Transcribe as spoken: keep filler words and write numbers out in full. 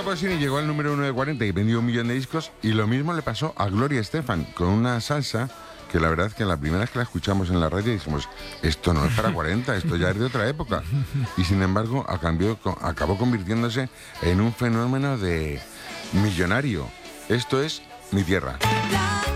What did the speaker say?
Pausini llegó al número uno de cuarenta y vendió un millón de discos, y lo mismo le pasó a Gloria Estefan con una salsa que la verdad es que la primera vez que la escuchamos en la radio dijimos, esto no es para cuarenta, esto ya es de otra época. Y sin embargo acabó, acabó convirtiéndose en un fenómeno de millonario. Esto es Mi Tierra.